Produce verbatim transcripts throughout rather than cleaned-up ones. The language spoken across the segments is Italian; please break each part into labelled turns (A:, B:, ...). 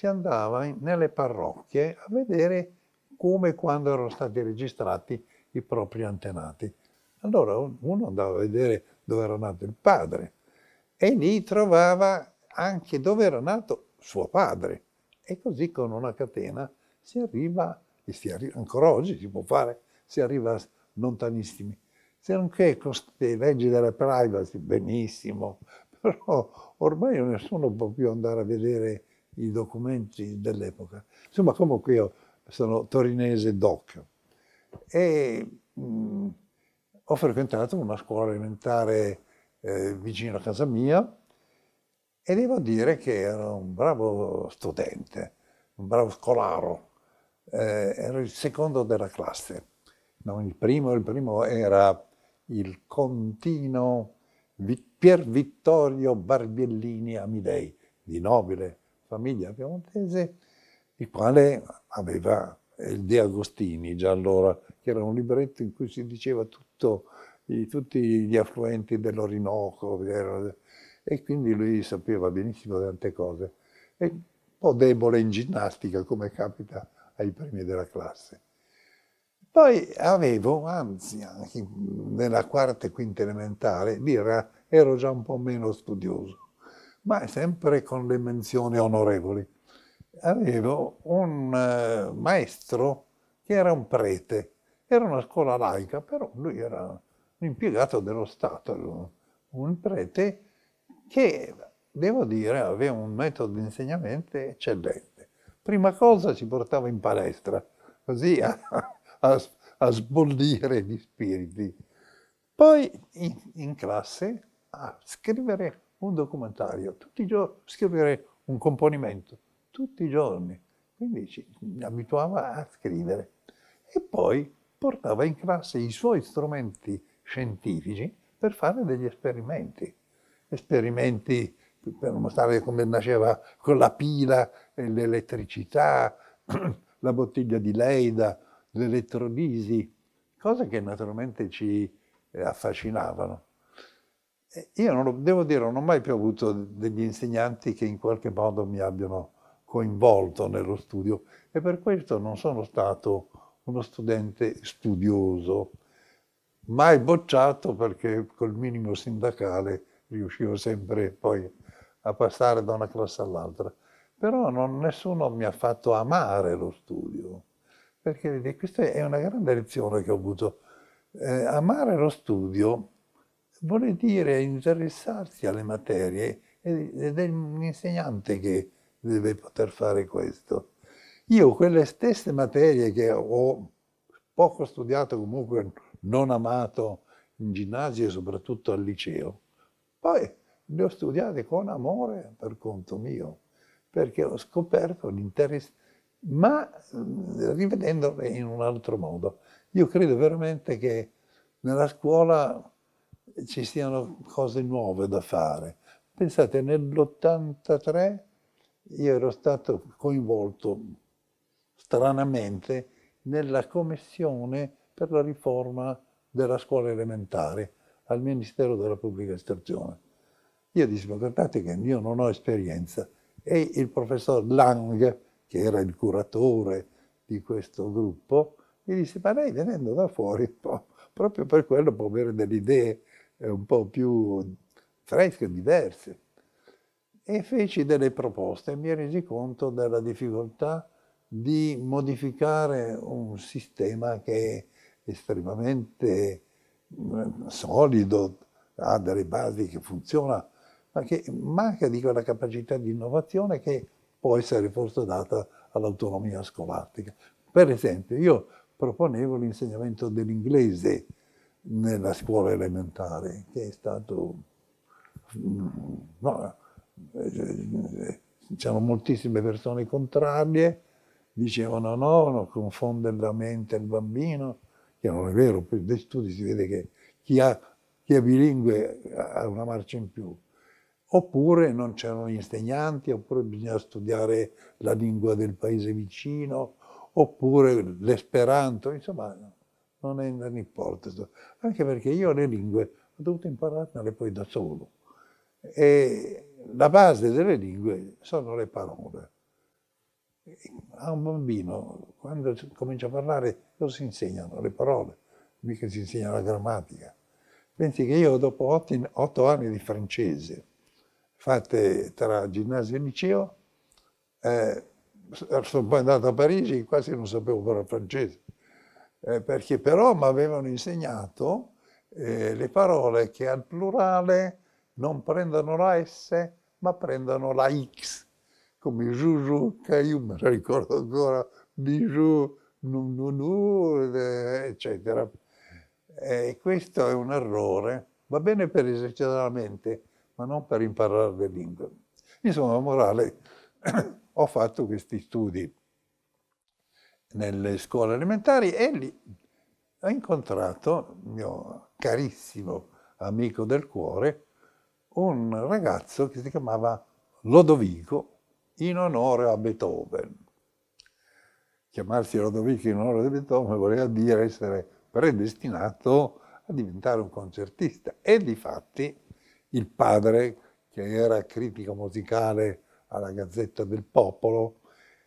A: si andava in- nelle parrocchie a vedere come e quando erano stati registrati i propri antenati. Allora un- uno andava a vedere dove era nato il padre e lì trovava anche dove era nato suo padre. E così con una catena si arriva, e si arriva ancora oggi si può fare, si arriva lontanissimi. Se non che con queste leggi della privacy, benissimo, però ormai nessuno può più andare a vedere i documenti dell'epoca. Insomma, comunque io sono torinese d'occhio e mh, ho frequentato una scuola elementare eh, vicino a casa mia e devo dire che ero un bravo studente, un bravo scolaro. Eh, ero il secondo della classe. Non il primo, il primo era il contino Vi- Pier Vittorio Barbiellini Amidei, di nobile famiglia piemontese, il quale aveva il De Agostini già allora, che era un libretto in cui si diceva tutto, i- tutti gli affluenti dell'Orinoco, era- e quindi lui sapeva benissimo tante cose. E un po' debole in ginnastica, come capita ai primi della classe. Poi avevo, anzi, anche nella quarta e quinta elementare, lì era- ero già un po' meno studioso, ma sempre con le menzioni onorevoli. Avevo un eh, maestro che era un prete, era una scuola laica, però lui era un impiegato dello Stato, un prete che, devo dire, aveva un metodo di insegnamento eccellente. Prima cosa ci portava in palestra, così a, a- a sbollire gli spiriti. Poi in, in classe a scrivere un documentario, tutti i giorni, scrivere un componimento, tutti i giorni. Quindi ci abituava a scrivere. E poi portava in classe i suoi strumenti scientifici per fare degli esperimenti. Esperimenti per mostrare come nasceva con la pila, e l'elettricità, la bottiglia di Leida, l'elettrolisi, cose che naturalmente ci eh, affascinavano. E io non ho- devo dire, non ho mai più avuto degli insegnanti che in qualche modo mi abbiano coinvolto nello studio e per questo non sono stato uno studente studioso, mai bocciato perché col minimo sindacale riuscivo sempre poi a passare da una classe all'altra. Però non- nessuno mi ha fatto amare lo studio, perché vedi, questa è una grande lezione che ho avuto. Eh, amare lo studio vuol dire interessarsi alle materie ed è un insegnante che deve poter fare questo. Io quelle stesse materie che ho poco studiato, comunque non amato in ginnasio e soprattutto al liceo, poi le ho studiate con amore per conto mio, perché ho scoperto l'interesse, ma eh, rivedendole in un altro modo. Io credo veramente che nella scuola ci siano cose nuove da fare. Pensate, nell'ottantatré io ero stato coinvolto stranamente nella commissione per la riforma della scuola elementare al Ministero della Pubblica Istruzione. Io dissi, ma guardate che io non ho esperienza. E il professor Lang, che era il curatore di questo gruppo, mi disse, ma lei venendo da fuori, po- proprio per quello può avere delle idee eh, un po' più fresche, diverse. E feci delle proposte e mi resi conto della difficoltà di modificare un sistema che è estremamente mm, solido, ha delle basi che funziona, ma che manca di quella capacità di innovazione che può essere forse data all'autonomia scolastica. Per esempio, io proponevo l'insegnamento dell'inglese nella scuola elementare, che è stato... mm, no, eh, c'erano moltissime persone contrarie, dicevano no, no, confonde la mente il bambino, che non è vero, per dei studi si vede che chi, ha, chi è bilingue ha una marcia in più. Oppure non c'erano gli insegnanti, oppure bisogna studiare la lingua del paese vicino, oppure l'esperanto, insomma, non è non importa. Anche perché io le lingue ho dovuto impararle poi da solo. E la base delle lingue sono le parole. a un bambino, quando comincia a parlare, lo si insegnano le parole, mica si insegna la grammatica. Pensi che io dopo otto, otto anni di francese, fatte tra ginnasio e liceo, eh, sono poi andato a Parigi e quasi non sapevo parlare francese, eh, perché però mi avevano insegnato eh, le parole che al plurale non prendono la S, ma prendono la X, come Juju, Caillou, me la ricordo ancora, Bijou, Nunu, eccetera. E questo è un errore, va bene per esercitare la mente, ma non per imparare le lingue. Insomma, morale, ho fatto questi studi nelle scuole elementari e lì ho incontrato il mio carissimo amico del cuore, un ragazzo che si chiamava Lodovico, in onore a Beethoven. Chiamarsi Lodovico in onore a Beethoven voleva dire essere predestinato a diventare un concertista. E difatti il padre, che era critico musicale alla Gazzetta del Popolo,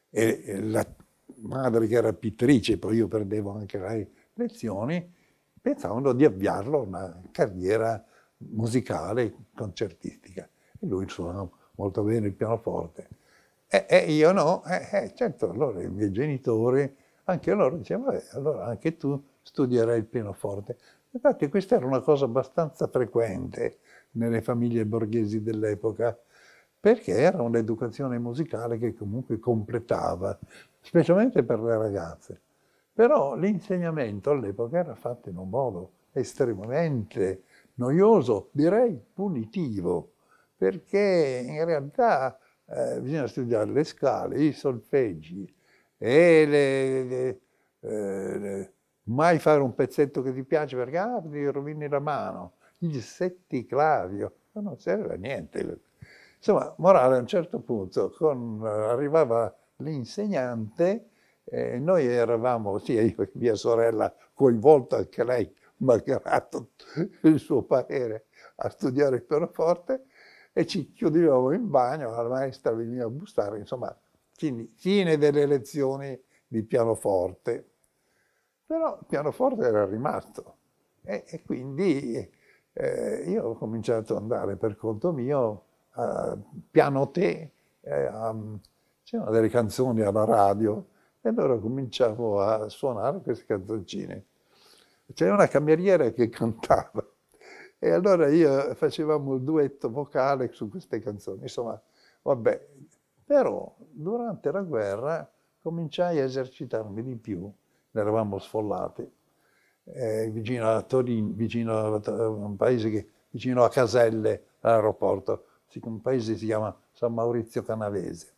A: e la madre che era pittrice, poi io prendevo anche le lezioni, pensavano di avviarlo a una carriera musicale, concertistica. E lui suonava molto bene il pianoforte. E, e io no, eh, eh, certo, allora i miei genitori, anche loro dicevano, vabbè, allora anche tu studierai il pianoforte. Infatti questa era una cosa abbastanza frequente nelle famiglie borghesi dell'epoca, perché era un'educazione musicale che comunque completava, specialmente per le ragazze. Però l'insegnamento all'epoca era fatto in un modo estremamente noioso, direi punitivo, perché in realtà eh, bisogna studiare le scale, i solfeggi e le, le, eh, le, mai fare un pezzetto che ti piace perché ah, ti rovini la mano, il setticlavio, ma non serve a niente. Insomma, morale, a un certo punto con, arrivava l'insegnante, eh, noi eravamo, sia io che mia sorella, coinvolta anche lei, malgrado il suo parere, a studiare il pianoforte, e ci chiudevamo in bagno, la maestra veniva a bussare, insomma, fine, fine delle lezioni di pianoforte. Però il pianoforte era rimasto e, e quindi eh, io ho cominciato ad andare per conto mio a piano te, eh, c'erano delle canzoni alla radio e allora cominciavo a suonare queste canzoncine. C'era una cameriera che cantava e allora io facevamo il duetto vocale su queste canzoni. Insomma, vabbè, però durante la guerra cominciai a esercitarmi di più, ne eravamo sfollati, eh, vicino a Torino, vicino a un paese che, vicino a Caselle, all'aeroporto, un paese che si chiama San Maurizio Canavese.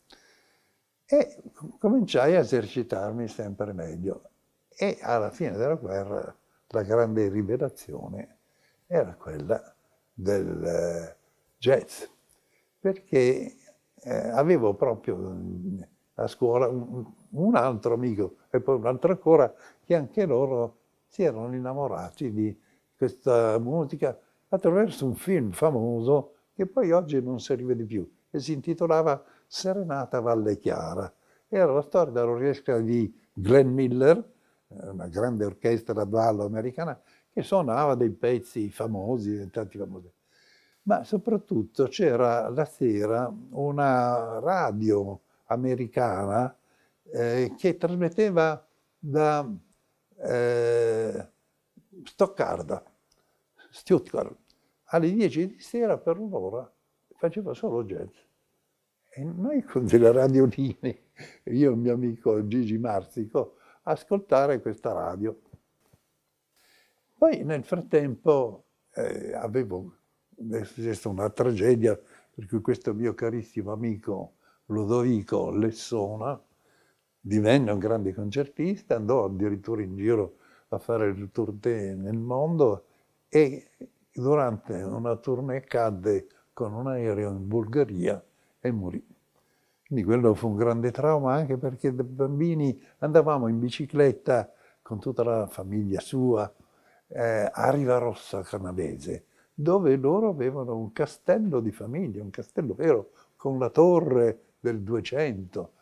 A: E cominciai a esercitarmi sempre meglio. E alla fine della guerra la grande rivelazione era quella del eh, jazz, perché eh, avevo proprio a scuola un, un altro amico e poi un altro ancora che anche loro si erano innamorati di questa musica attraverso un film famoso che poi oggi non si rivede più e si intitolava Serenata Valle Chiara. Era la storia dell'orchestra di Glenn Miller, una grande orchestra a ballo americana, che suonava dei pezzi famosi, diventati famosi. Ma soprattutto c'era la sera una radio americana eh, che trasmetteva da eh, Stoccarda, Stuttgart, alle dieci di sera per un'ora faceva solo jazz. E noi con delle radioline, io e il mio amico Gigi Marzico, ascoltare questa radio. Poi nel frattempo eh, avevo, è successa una tragedia, per cui questo mio carissimo amico Ludovico Lessona divenne un grande concertista, andò addirittura in giro a fare il tournée nel mondo e durante una tournée cadde con un aereo in Bulgaria e morì. Quindi quello fu un grande trauma anche perché da bambini andavamo in bicicletta con tutta la famiglia sua eh, a Rivarossa Canavese, dove loro avevano un castello di famiglia, un castello vero, con la torre del duecento,